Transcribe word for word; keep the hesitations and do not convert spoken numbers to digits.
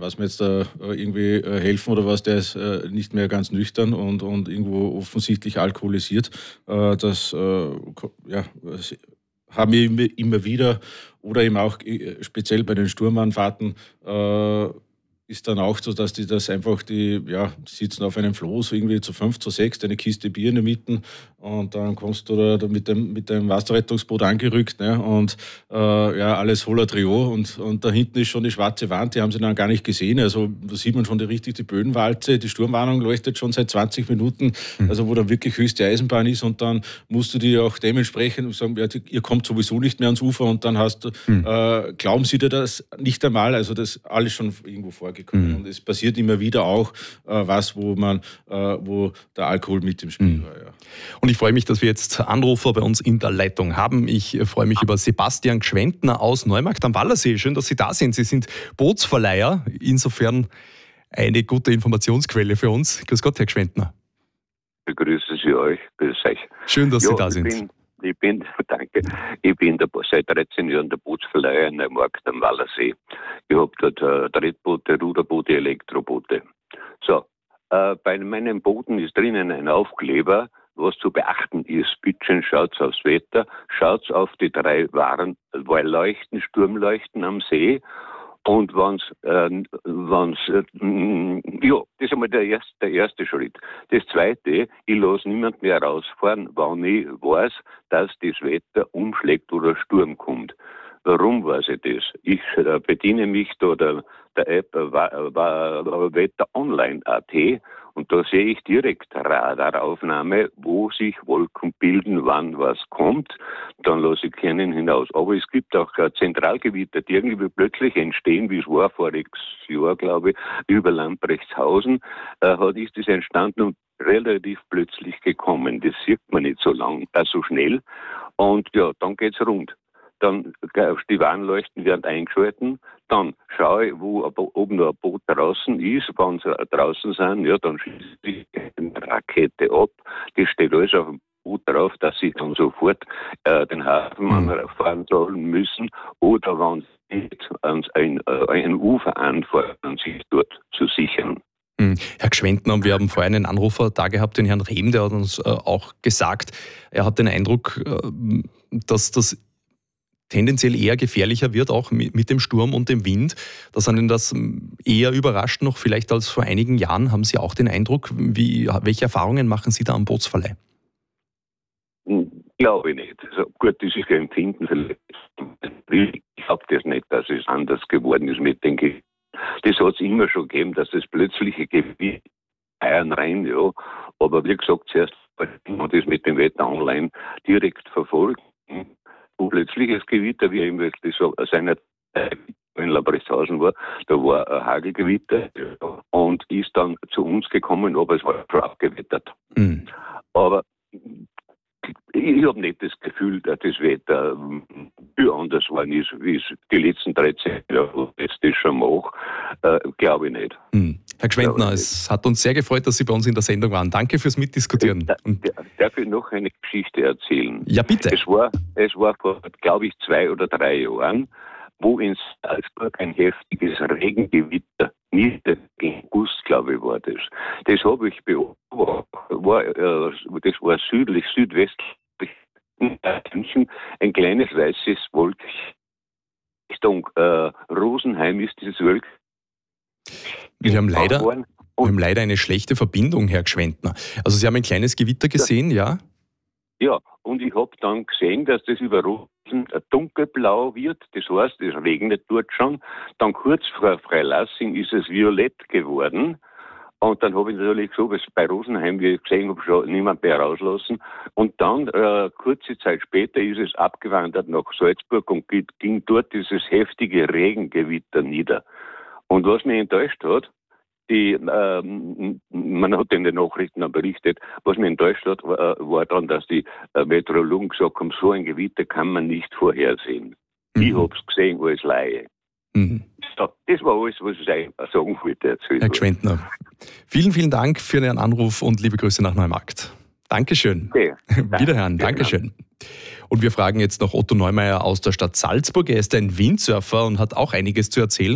was mir jetzt da äh, irgendwie äh, helfen oder was, der ist äh, nicht mehr ganz nüchtern und, und irgendwo offensichtlich alkoholisiert. Äh, das äh, ko- ja, es haben wir immer, immer wieder oder eben auch äh, speziell bei den Sturmanfahrten äh, ist dann auch so, dass die das einfach, die, ja, die sitzen auf einem Floß irgendwie zu fünf, zu sechs, eine Kiste Bier in der Mitte und dann kommst du da, da mit dem, mit dem Wasserrettungsboot angerückt, ne, und äh, ja, alles voller Trio und, und da hinten ist schon die schwarze Wand, die haben sie dann gar nicht gesehen, also da sieht man schon die, richtig die Böenwalze, die Sturmwarnung leuchtet schon seit zwanzig Minuten, also wo dann wirklich höchste Eisenbahn ist und dann musst du dir auch dementsprechend sagen, ja, ihr kommt sowieso nicht mehr ans Ufer und dann hast du, Hm. äh, glauben sie dir das nicht einmal, also das alles schon irgendwo vorgekommen. Mhm. Und es passiert immer wieder auch äh, was, wo man, äh, wo der Alkohol mit im Spiel Mhm. war. Ja. Und ich freue mich, dass wir jetzt Anrufer bei uns in der Leitung haben. Ich freue mich über Sebastian Gschwendtner aus Neumarkt am Wallersee. Schön, dass Sie da sind. Sie sind Bootsverleiher. Insofern eine gute Informationsquelle für uns. Grüß Gott, Herr Gschwendtner. Begrüße Sie euch. Grüß euch. Schön, dass ja, Sie da ich sind. Bin, ich bin, danke, ich bin der, seit dreizehn Jahren der Bootsverleiher in Neumarkt am Wallersee. Ich habe dort äh, Trittboote, Ruderboote, Elektroboote. So, äh, bei meinen Booten ist drinnen ein Aufkleber, was zu beachten ist. Bitte schaut aufs Wetter, schaut auf die drei Waren, Leuchten, Sturmleuchten am See. Und wenn's, äh, wenn's, äh, ja, das ist einmal der erste, der erste Schritt. Das zweite, ich lasse niemand mehr rausfahren, wenn ich weiß, dass das Wetter umschlägt oder Sturm kommt. Warum weiß ich das? Ich äh, bediene mich da der, der App äh, Wetter Online Punkt at und da sehe ich direkt Radaraufnahme, wo sich Wolken bilden, wann was kommt. Dann lasse ich keinen hinaus. Aber es gibt auch äh, Zentralgebiete, die irgendwie plötzlich entstehen, wie es war voriges Jahr, glaube ich, über Lamprechtshausen, äh, hat ist das entstanden und relativ plötzlich gekommen. Das sieht man nicht so lang, äh, so schnell. Und ja, dann geht's rund. Dann die Warnleuchten werden eingeschalten, dann schaue ich, wo ob noch ein Boot draußen ist, wenn sie draußen sind, ja, dann schieße ich eine Rakete ab, das steht alles auf dem Boot drauf, dass sie dann sofort äh, den Hafen Mhm. anfahren sollen müssen oder wenn sie nicht ans ein, äh, ein Ufer anfahren, sich dort zu sichern. Mhm. Herr Gschwendtner, wir haben vorhin einen Anrufer da gehabt, den Herrn Rehm, der hat uns äh, auch gesagt, er hat den Eindruck, äh, dass das tendenziell eher gefährlicher wird, auch mit, mit dem Sturm und dem Wind. Dass einen das eher überrascht noch vielleicht als vor einigen Jahren. Haben Sie auch den Eindruck, wie, welche Erfahrungen machen Sie da am Bootsverleih? Glaube ich nicht. Also gut, das ist kein Empfinden vielleicht. Ich glaube das nicht, dass es anders geworden ist mit den Gewichten. Das hat es immer schon gegeben, dass das plötzliche Gewicht Eiern rein, ja. Aber wie gesagt, zuerst hat das mit dem Wetter online direkt verfolgt. Wo plötzliches Gewitter, wie eben das so seiner in Lamprechtshausen war, da war ein Hagelgewitter und ist dann zu uns gekommen, aber es war schon abgewettert. Mhm. Aber ich habe nicht das Gefühl, dass das Wetter viel anders war, wie es die letzten dreizehn Jahre jetzt das schon mache. Äh, Glaube ich nicht. Mhm. Herr Gschwendtner, Glaube ich es hat uns sehr gefreut, dass Sie bei uns in der Sendung waren. Danke fürs Mitdiskutieren. Da- Und Darf ich noch eine Geschichte erzählen? ja, bitte. Es war, es war vor, glaube ich, zwei oder drei Jahren, wo in Salzburg ein heftiges Regengewitter niederging. August, glaube ich, war das. Das habe ich beobachtet. War, äh, das war südlich, südwestlich München, ein kleines weißes Wolkchen. Richtung äh, Rosenheim ist dieses Wölkchen. Wir haben leider, geworden. wir haben leider eine schlechte Verbindung, Herr Gschwendtner. Also Sie haben ein kleines Gewitter gesehen, ja? Ja, und ich habe dann gesehen, dass das über Rosen dunkelblau wird. Das heißt, es regnet dort schon. Dann kurz vor Freilassing ist es violett geworden. Und dann habe ich natürlich so, was bei Rosenheim, wie ich gesehen habe, schon niemand mehr rauslassen. Und dann, äh, kurze Zeit später, ist es abgewandert nach Salzburg und ging dort dieses heftige Regengewitter nieder. Und was mich enttäuscht hat, die, ähm, man hat in den Nachrichten dann berichtet, was mich enttäuscht hat, war, war dann, dass die äh, Meteorologen gesagt haben, so ein Gewitter kann man nicht vorhersehen. Mhm. Ich habe es gesehen als Laie. Mhm. Ja, das war alles, was ich eigentlich sagen wollte. Erzählen. Herr Gschwendtner, vielen, vielen Dank für Ihren Anruf und liebe Grüße nach Neumarkt. Dankeschön. Okay. Wiederhören, Dankeschön. Und wir fragen jetzt noch Otto Neumeier aus der Stadt Salzburg. Er ist ein Windsurfer und hat auch einiges zu erzählen.